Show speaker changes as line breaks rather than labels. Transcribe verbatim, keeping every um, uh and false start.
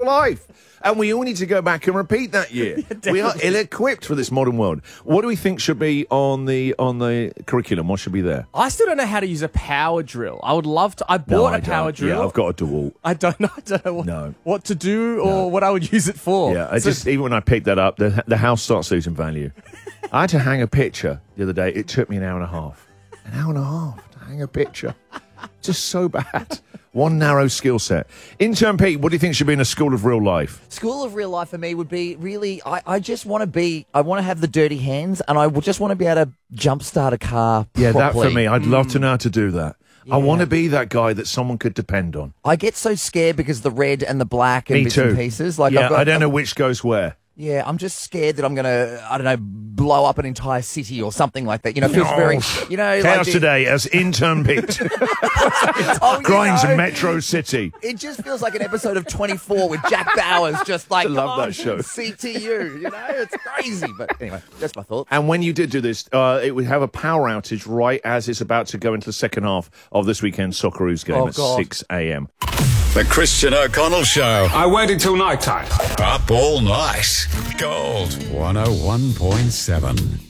life. And we all need to go back and repeat that year. Yeah, we are ill-equipped for this modern world. What do we think should be on the on the curriculum? What should be there?
I still don't know how to use a power drill. I would love to. I bought
no,
a
I
power
don't.
drill.
Yeah, I've got a DeWalt.
I don't know. I don't know what,
no.
what to do or
no.
what I would use it for.
Yeah, I
so,
just even when I picked that up, the the house starts losing value. I had to hang a picture the other day. It took me an hour and a half. An hour and a half to hang a picture. Just so bad. One narrow skill set. Intern Pete, what do you think should be in a school of real life?
School of real life for me would be really, I, I just want to be, I want to have the dirty hands and I would just want to be able to jumpstart a car
Yeah,
properly.
that for me. I'd
Mm.
love to know how to do that.
Yeah.
I want to be that guy that someone could depend on.
I get so scared because the red and the black and
Me
bits
too.
and pieces. Like
yeah,
I've got,
I don't know which goes where.
Yeah, I'm just scared that I'm going to, I don't know, blow up an entire city or something like that. You know, it feels
Oh,
very, you know.
Chaos
like the-
Today as Intern Pete.
Oh, you
Grinds
know,
Metro City.
It just feels like an episode of twenty-four with Jack Bowers just like,
I love
come
that
on,
show.
C T U, you know, it's crazy. But anyway, that's my thoughts.
And when you did do this, uh, it would have a power outage right as it's about to go into the second half of this weekend's Socceroos game
Oh,
at
God.
six a.m.
The Christian O'Connell Show.
I waited till night time.
Up all night. Gold one oh one point seven.